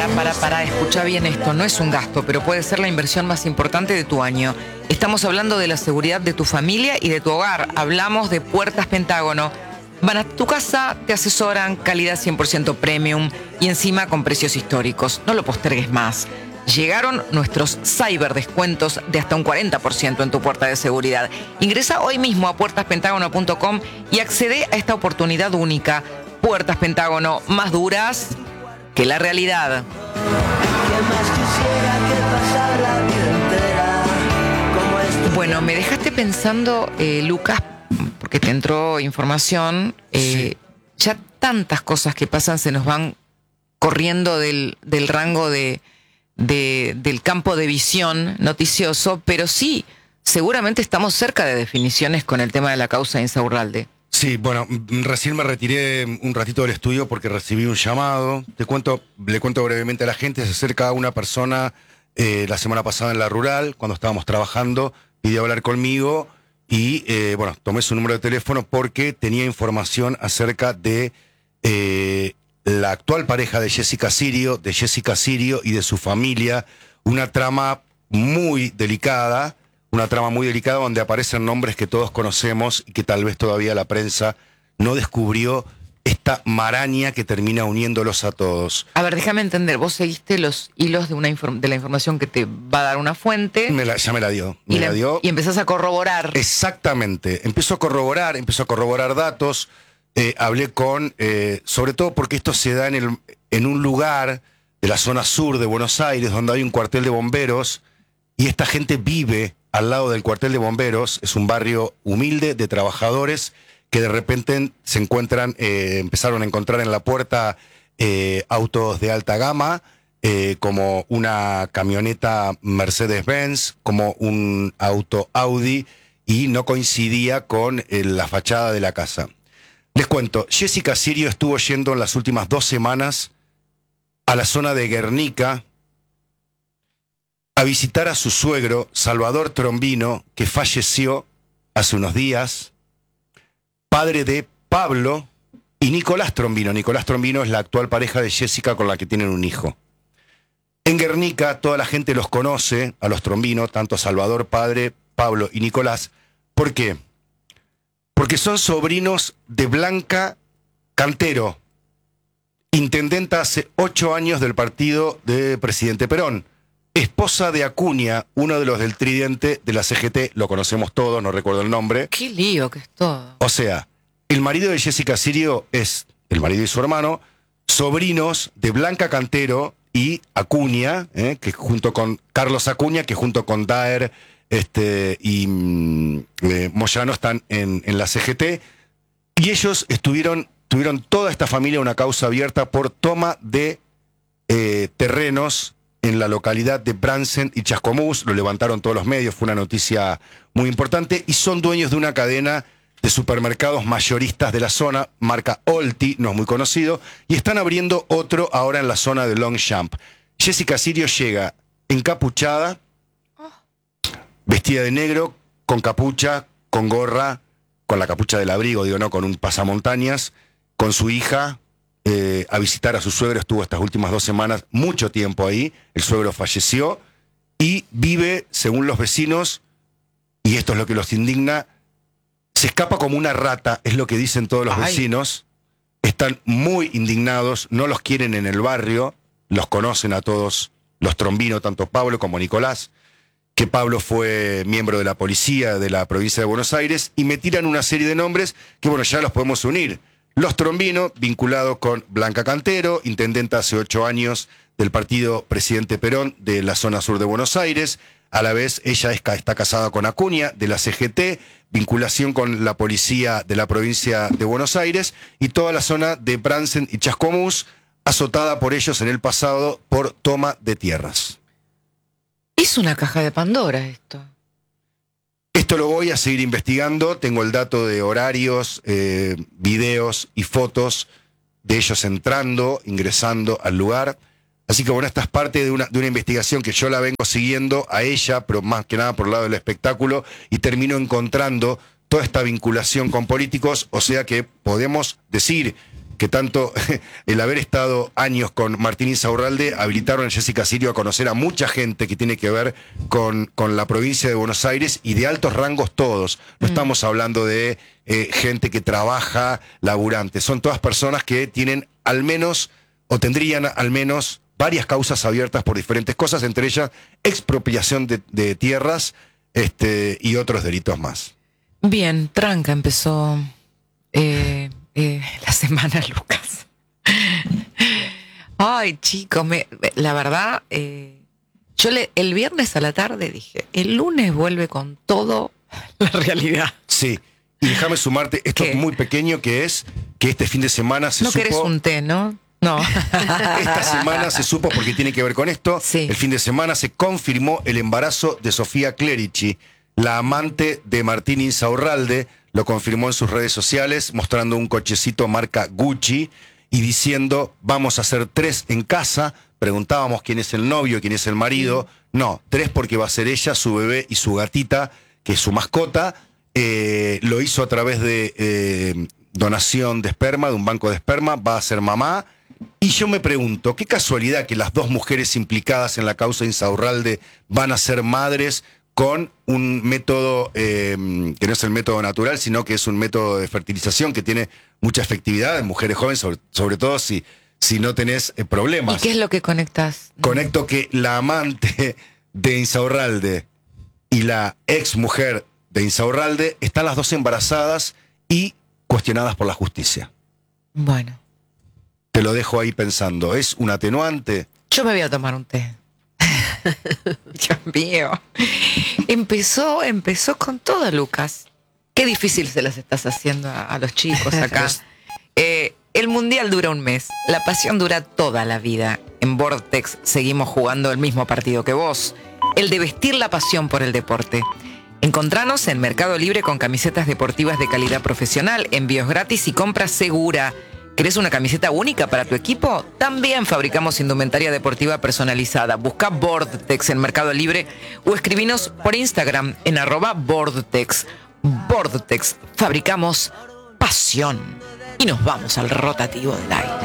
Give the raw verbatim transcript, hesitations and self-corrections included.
Para, para, para, escucha bien esto, no es un gasto, pero puede ser la inversión más importante de tu año. Estamos hablando de la seguridad de tu familia y de tu hogar. Hablamos de Puertas Pentágono. Van a tu casa, te asesoran, calidad cien por ciento premium y encima con precios históricos. No lo postergues más. Llegaron nuestros cyber descuentos de hasta un cuarenta por ciento en tu puerta de seguridad. Ingresa hoy mismo a puertas pentágono punto com y accede a esta oportunidad única. Puertas Pentágono, más duras que la realidad. Bueno, me dejaste pensando, eh, Lucas, porque te entró información, eh, sí. Ya tantas cosas que pasan se nos van corriendo del, del rango de, de, del campo de visión noticioso, pero sí, seguramente estamos cerca de definiciones con el tema de la causa de Insaurralde. Sí, bueno, recién me retiré un ratito del estudio porque recibí un llamado. Te cuento, le cuento brevemente a la gente. Se acerca una persona eh, la semana pasada en la rural, cuando estábamos trabajando, pidió hablar conmigo y, eh, bueno, tomé su número de teléfono porque tenía información acerca de eh, la actual pareja de Jessica Sirio, de Jessica Sirio y de su familia. Una trama muy delicada. Una trama muy delicada donde aparecen nombres que todos conocemos y que tal vez todavía la prensa no descubrió esta maraña que termina uniéndolos a todos. A ver, déjame entender, vos seguiste los hilos de, una inform- de la información que te va a dar una fuente. Me la, ya me la dio. Me y, la la, dio. Y empezás a corroborar. Exactamente. Empezó a corroborar, empezó a corroborar datos. Eh, hablé con, eh, sobre todo porque esto se da en, el, en un lugar de la zona sur de Buenos Aires, donde hay un cuartel de bomberos, y esta gente vive al lado del cuartel de bomberos. Es un barrio humilde de trabajadores que de repente se encuentran, eh, empezaron a encontrar en la puerta eh, autos de alta gama, eh, como una camioneta Mercedes-Benz, como un auto Audi, y no coincidía con eh, la fachada de la casa. Les cuento, Jessica Sirio estuvo yendo en las últimas dos semanas a la zona de Guernica a visitar a su suegro, Salvador Trombino, que falleció hace unos días, padre de Pablo y Nicolás Trombino. Nicolás Trombino es la actual pareja de Jessica con la que tienen un hijo. En Guernica toda la gente los conoce, a los Trombino, tanto Salvador, padre, Pablo y Nicolás. ¿Por qué? Porque son sobrinos de Blanca Cantero, intendenta hace ocho años del partido de presidente Perón. Esposa de Acuña, uno de los del tridente de la C G T, lo conocemos todos, no recuerdo el nombre. Qué lío que es todo. O sea, el marido de Jessica Sirio es, el marido y su hermano, sobrinos de Blanca Cantero y Acuña, eh, que junto con Carlos Acuña, que junto con Daer este, y eh, Moyano están en, en la C G T. Y ellos estuvieron, tuvieron toda esta familia una causa abierta por toma de eh, terrenos en la localidad de Bransen y Chascomús. Lo levantaron todos los medios, fue una noticia muy importante, y son dueños de una cadena de supermercados mayoristas de la zona, marca Olti, no es muy conocido, y están abriendo otro ahora en la zona de Longchamp. Jessica Sirio llega encapuchada, vestida de negro, con capucha, con gorra, con la capucha del abrigo, digo, no, con un pasamontañas, con su hija, Eh, a visitar a su suegro. Estuvo estas últimas dos semanas mucho tiempo ahí. El suegro falleció y vive, según los vecinos, y esto es lo que los indigna, se escapa como una rata, es lo que dicen todos los Ay. vecinos. Están muy indignados, no los quieren en el barrio, los conocen a todos los Trombino, tanto Pablo como Nicolás, que Pablo fue miembro de la policía de la provincia de Buenos Aires, y me tiran una serie de nombres que, bueno, ya los podemos unir. Los Trombino, vinculados con Blanca Cantero, intendenta hace ocho años del partido presidente Perón de la zona sur de Buenos Aires. A la vez, ella es, está casada con Acuña, de la C G T, vinculación con la policía de la provincia de Buenos Aires, y toda la zona de Bransen y Chascomús, azotada por ellos en el pasado por toma de tierras. Es una caja de Pandora esto. Esto lo voy a seguir investigando, tengo el dato de horarios, eh, videos y fotos de ellos entrando, ingresando al lugar. Así que bueno, esta es parte de una, de una investigación que yo la vengo siguiendo a ella, pero más que nada por el lado del espectáculo, y termino encontrando toda esta vinculación con políticos. O sea que podemos decir que tanto el haber estado años con Martín Insaurralde habilitaron a Jessica Sirio a conocer a mucha gente que tiene que ver con, con la provincia de Buenos Aires y de altos rangos todos. No mm. estamos hablando de eh, gente que trabaja, laburante. Son todas personas que tienen al menos, o tendrían al menos, varias causas abiertas por diferentes cosas, entre ellas expropiación de, de tierras este, y otros delitos más. Bien, tranca empezó eh, eh, la semana, Lucas. Ay, chicos, me, la verdad, eh, yo le, el viernes a la tarde dije, el lunes vuelve con todo la realidad. Sí, y déjame sumarte esto ¿Qué? Muy pequeño que es que este fin de semana se no supo... No querés un té, ¿no? No. Esta semana se supo, porque tiene que ver con esto, sí. El fin de semana se confirmó el embarazo de Sofía Clerici, la amante de Martín Insaurralde. Lo confirmó en sus redes sociales, mostrando un cochecito marca Gucci y diciendo, vamos a hacer tres en casa. Preguntábamos quién es el novio, quién es el marido. No, tres porque va a ser ella, su bebé y su gatita, que es su mascota. Eh, lo hizo a través de eh, donación de esperma, de un banco de esperma. Va a ser mamá. Y yo me pregunto, qué casualidad que las dos mujeres implicadas en la causa Insaurralde van a ser madres con un método eh, que no es el método natural, sino que es un método de fertilización que tiene mucha efectividad en mujeres jóvenes, sobre, sobre todo si, si no tenés eh, problemas. ¿Y qué es lo que conectás? Conecto que la amante de Insaurralde y la ex mujer de Insaurralde están las dos embarazadas y cuestionadas por la justicia. Bueno. Te lo dejo ahí pensando. ¿Es un atenuante? Yo me voy a tomar un té. Dios mío. Empezó, empezó con todo, Lucas. Qué difícil se las estás haciendo a, a los chicos acá. Eh, el mundial dura un mes. La pasión dura toda la vida. En Vortex seguimos jugando el mismo partido que vos. El de vestir la pasión por el deporte. Encontranos en Mercado Libre con camisetas deportivas de calidad profesional, envíos gratis y compra segura. ¿Querés una camiseta única para tu equipo? También fabricamos indumentaria deportiva personalizada. Busca Vortex en Mercado Libre o escribinos por Instagram en arroba Vortex. Vortex, fabricamos pasión. Y nos vamos al rotativo del aire.